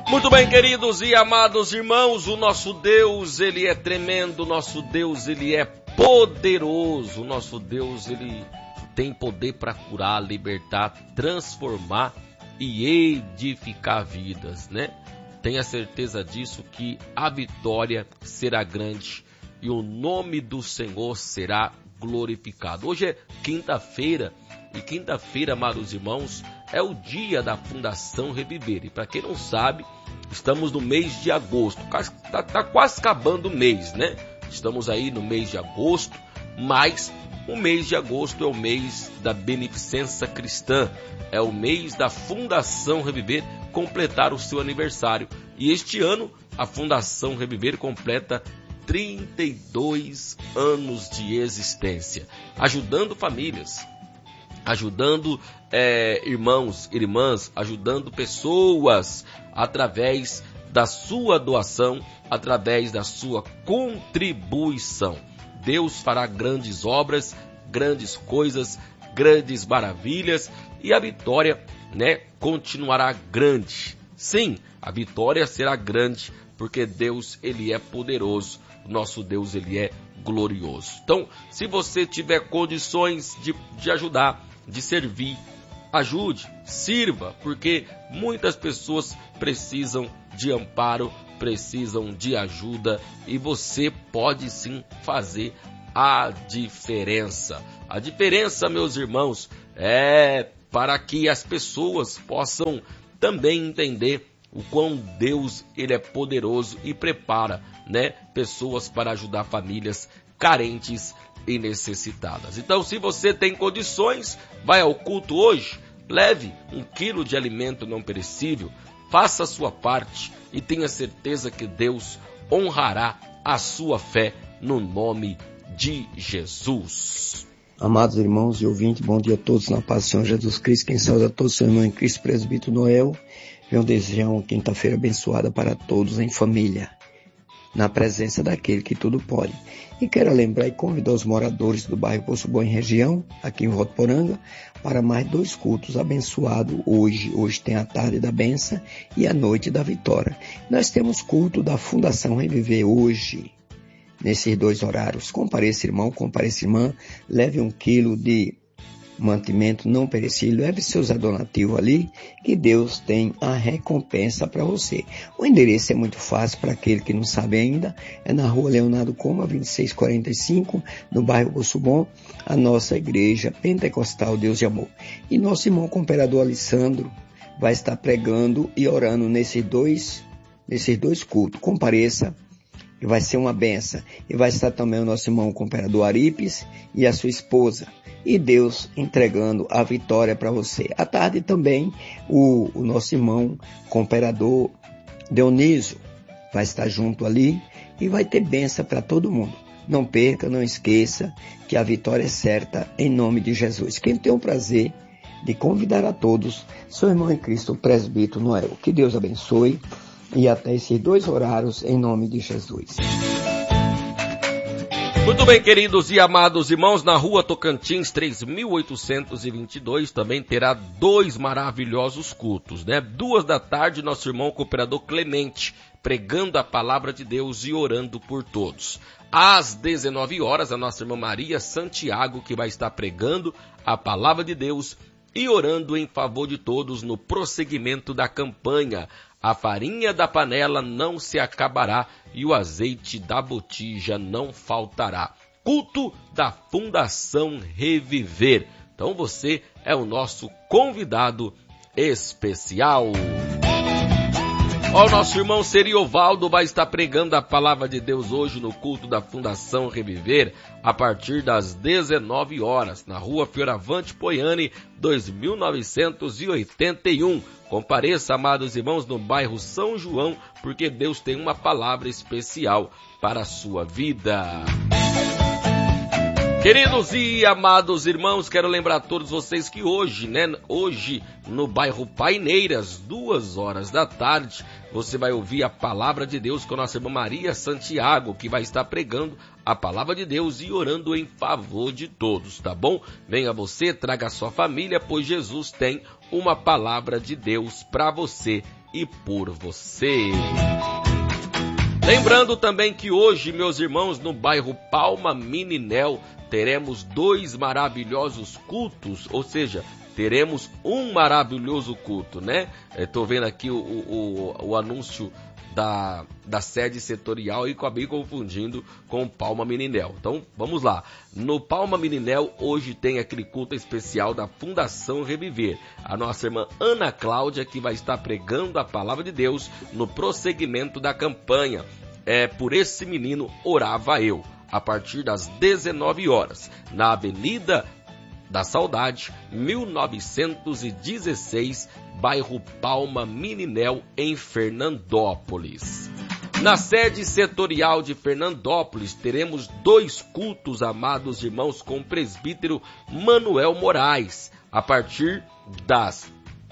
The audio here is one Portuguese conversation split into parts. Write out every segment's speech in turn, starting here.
Muito bem, queridos e amados irmãos, o nosso Deus, Ele é tremendo, o nosso Deus, Ele é poderoso, o nosso Deus, Ele tem poder para curar, libertar, transformar e edificar vidas, né? Tenha certeza disso, que a vitória será grande e o nome do Senhor será glorificado. Hoje é quinta-feira, e quinta-feira, amados irmãos, é o dia da Fundação Reviver. E para quem não sabe, estamos no mês de agosto, tá quase acabando o mês, né? Estamos aí no mês de agosto, mas o mês de agosto é o mês da beneficência cristã, é o mês da Fundação Reviver completar o seu aniversário. E este ano, a Fundação Reviver completa 32 anos de existência, ajudando famílias, ajudando irmãos, irmãs, ajudando pessoas através da sua doação, através da sua contribuição. Deus fará grandes obras, grandes coisas, grandes maravilhas, e a vitória, né, continuará grande. Sim, a vitória será grande, porque Deus, Ele é poderoso, nosso Deus, Ele é glorioso. Então, se você tiver condições de ajudar, de servir, ajude, sirva, porque muitas pessoas precisam de amparo, precisam de ajuda, e você pode sim fazer a diferença. A diferença, meus irmãos, é para que as pessoas possam também entender o quão Deus, Ele é poderoso e prepara, né, pessoas para ajudar famílias carentes e necessitadas. Então, se você tem condições, vai ao culto hoje, leve 1 quilo de alimento não perecível, faça a sua parte e tenha certeza que Deus honrará a sua fé no nome de Jesus. Amados irmãos e ouvintes, bom dia a todos na paz do Senhor Jesus Cristo. Quem saúda a todos, seu irmão em Cristo, presbítero Noel. Venho desejar uma quinta-feira abençoada para todos em família, na presença daquele que tudo pode. E quero lembrar e convidar os moradores do bairro Poço Bom em região, aqui em Votuporanga, para mais 2 cultos abençoados hoje. Hoje tem a tarde da bênção e a noite da vitória. Nós temos culto da Fundação Reviver hoje, nesses 2 horários. Compareça, irmão, compareça, irmã, leve 1 quilo de mantimento não perecível, leve seus donativos ali, que Deus tem a recompensa para você. O endereço é muito fácil para aquele que não sabe ainda, é na rua Leonardo Coma, 2645, no bairro Poço Bom, a nossa igreja pentecostal Deus de Amor. E nosso irmão cooperador Alessandro vai estar pregando e orando nesses dois cultos. Compareça, que vai ser uma benção. E vai estar também o nosso irmão cooperador Aripes e a sua esposa. E Deus entregando a vitória para você. À tarde também o nosso irmão cooperador Dionísio vai estar junto ali e vai ter bênção para todo mundo. Não perca, não esqueça que a vitória é certa em nome de Jesus. Quem tem o prazer de convidar a todos, seu irmão em Cristo, o presbítero Noel. Que Deus abençoe e até esses 2 horários em nome de Jesus. Muito bem, queridos e amados irmãos, na rua Tocantins 3822 também terá 2 maravilhosos cultos, né? 2 da tarde, nosso irmão cooperador Clemente, pregando a palavra de Deus e orando por todos. Às 19 horas, a nossa irmã Maria Santiago, que vai estar pregando a palavra de Deus e orando em favor de todos no prosseguimento da campanha. A farinha da panela não se acabará e o azeite da botija não faltará. Culto da Fundação Reviver. Então você é o nosso convidado especial. O nosso irmão Seriovaldo vai estar pregando a palavra de Deus hoje no culto da Fundação Reviver, a partir das 19 horas, na rua Fioravante Poiani, 2981. Compareça, amados irmãos, no bairro São João, porque Deus tem uma palavra especial para a sua vida. Queridos e amados irmãos, quero lembrar a todos vocês que hoje no bairro Paineiras, 2 horas da tarde, você vai ouvir a palavra de Deus com a nossa irmã Maria Santiago, que vai estar pregando a palavra de Deus e orando em favor de todos, tá bom? Venha você, traga a sua família, pois Jesus tem uma palavra de Deus para você e por você. Lembrando também que hoje, meus irmãos, no bairro Palma Mininel, teremos 2 maravilhosos cultos, ou seja, teremos um maravilhoso culto, né? Estou vendo aqui o anúncio da sede setorial e acabei confundindo com o Palma Mininel. Então, vamos lá. No Palma Mininel, hoje tem aquele culto especial da Fundação Reviver. A nossa irmã Ana Cláudia, que vai estar pregando a palavra de Deus no prosseguimento da campanha. Por esse menino orava eu, a partir das 19 horas, na Avenida da Saudade, 1916, bairro Palma Mininel, em Fernandópolis. Na sede setorial de Fernandópolis, teremos 2 cultos, amados irmãos, com o presbítero Manuel Moraes, a partir das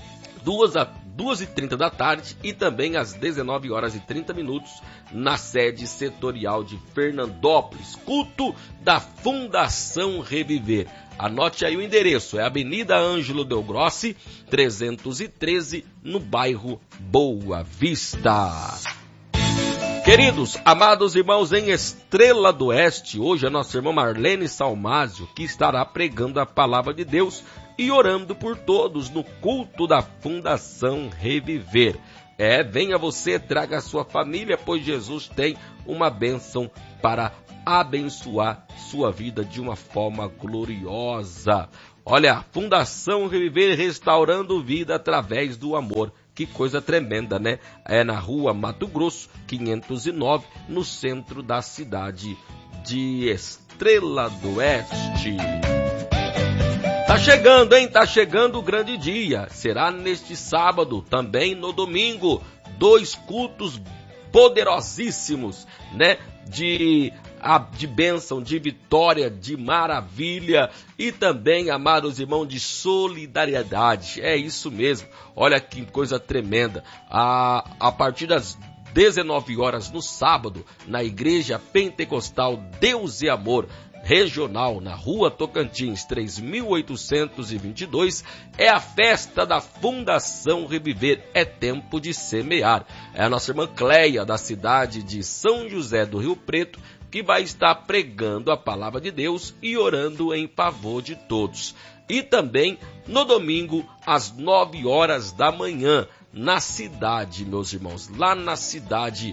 2h30 da tarde e também às 19h30 na sede setorial de Fernandópolis. Culto da Fundação Reviver. Anote aí o endereço, é Avenida Ângelo Del Grossi, 313, no bairro Boa Vista. Queridos, amados irmãos, em Estrela do Oeste, hoje a nossa irmã Marlene Salmásio, que estará pregando a palavra de Deus e orando por todos no culto da Fundação Reviver. Venha você, traga a sua família, pois Jesus tem uma bênção para abençoar sua vida de uma forma gloriosa. Olha, a Fundação Reviver, restaurando vida através do amor. Que coisa tremenda, né? É na rua Mato Grosso, 509, no centro da cidade de Estrela do Oeste. Tá chegando, hein? Tá chegando o grande dia. Será neste sábado, também no domingo, 2 cultos poderosíssimos, né? De bênção, de vitória, de maravilha e também, amados irmãos, de solidariedade. É isso mesmo. Olha que coisa tremenda. A partir das 19 horas no sábado, na Igreja Pentecostal Deus e Amor, regional, na Rua Tocantins, 3822, é a festa da Fundação Reviver. É tempo de semear. É a nossa irmã Cleia, da cidade de São José do Rio Preto, que vai estar pregando a palavra de Deus e orando em favor de todos. E também no domingo, às 9 horas da manhã, na cidade, meus irmãos, lá na cidade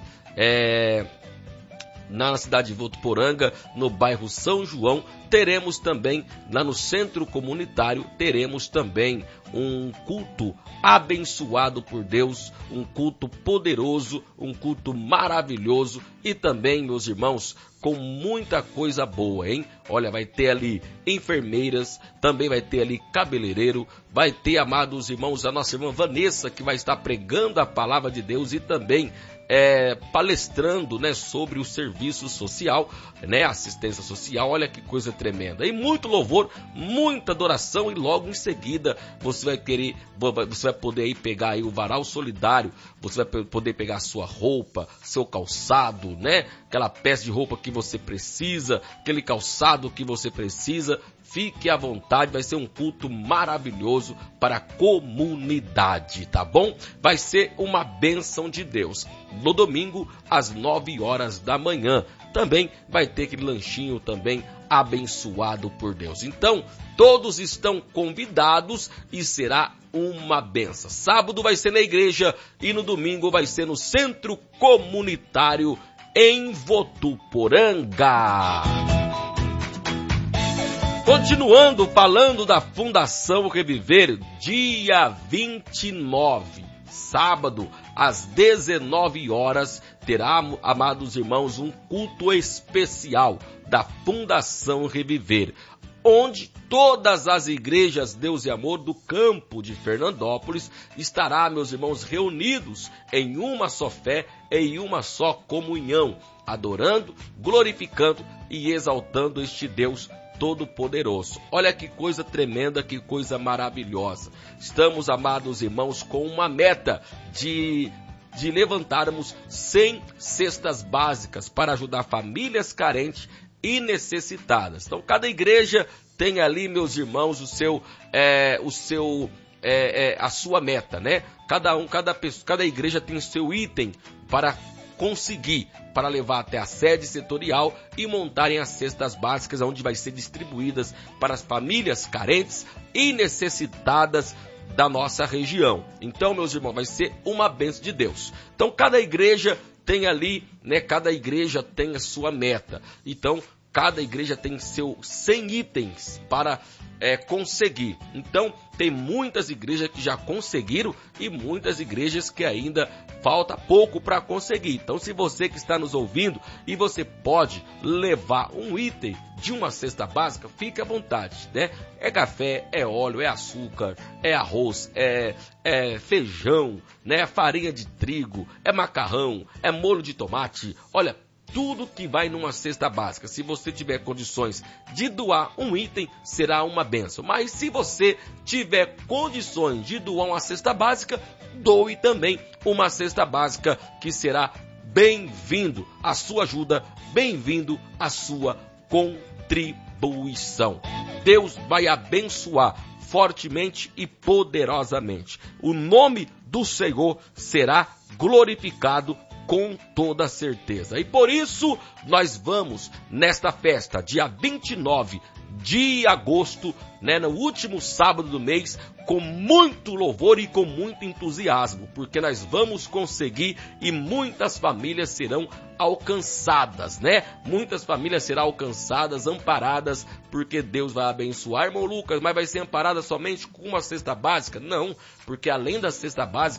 de Votuporanga, no bairro São João, teremos também, lá no centro comunitário, teremos também um culto abençoado por Deus, um culto poderoso, um culto maravilhoso e também, meus irmãos, com muita coisa boa, hein? Olha, vai ter ali enfermeiras, também vai ter ali cabeleireiro, vai ter, amados irmãos, a nossa irmã Vanessa, que vai estar pregando a palavra de Deus e também palestrando, né, sobre o serviço social, né, assistência social. Olha que coisa tremenda. E muito louvor, muita adoração e logo em seguida você vai poder aí pegar aí o varal solidário, você vai poder pegar a sua roupa, seu calçado, né, aquela peça de roupa que você precisa, aquele calçado que você precisa. Fique à vontade, vai ser um culto maravilhoso para a comunidade, tá bom? Vai ser uma bênção de Deus. No domingo, às 9 horas da manhã. Também vai ter aquele lanchinho também abençoado por Deus. Então, todos estão convidados e será uma bênção. Sábado vai ser na igreja e no domingo vai ser no Centro Comunitário em Votuporanga. Continuando falando da Fundação Reviver, dia 29, sábado, às 19 horas, terá, amados irmãos, um culto especial da Fundação Reviver, onde todas as igrejas Deus e Amor do campo de Fernandópolis estará, meus irmãos, reunidos em uma só fé, em uma só comunhão, adorando, glorificando e exaltando este Deus Todo-Poderoso. Olha que coisa tremenda, que coisa maravilhosa. Estamos, amados irmãos, com uma meta de levantarmos 100 cestas básicas para ajudar famílias carentes e necessitadas. Então, cada igreja tem ali, meus irmãos, a sua meta, né? Cada igreja tem o seu item para conseguir, para levar até a sede setorial e montarem as cestas básicas, onde vai ser distribuídas para as famílias carentes e necessitadas da nossa região. Então, meus irmãos, vai ser uma bênção de Deus. Então, cada igreja tem ali, cada igreja tem a sua meta. Então, cada igreja tem seus 100 itens para conseguir. Então, tem muitas igrejas que já conseguiram e muitas igrejas que ainda falta pouco para conseguir. Então, se você que está nos ouvindo e você pode levar um item de uma cesta básica, fique à vontade, né? É café, é óleo, é açúcar, é arroz, é feijão, né? Farinha de trigo, é macarrão, é molho de tomate. Olha, tudo que vai numa cesta básica, se você tiver condições de doar um item, será uma bênção. Mas se você tiver condições de doar uma cesta básica, doe também uma cesta básica, que será bem-vindo a sua ajuda, bem-vindo a sua contribuição. Deus vai abençoar fortemente e poderosamente. O nome do Senhor será glorificado com toda certeza. E por isso nós vamos nesta festa, dia 29 de agosto, no último sábado do mês, com muito louvor e com muito entusiasmo, porque nós vamos conseguir e muitas famílias serão alcançadas, Muitas famílias serão alcançadas, amparadas, porque Deus vai abençoar. Irmão Lucas, mas vai ser amparada somente com uma cesta básica? Não, porque além da cesta básica,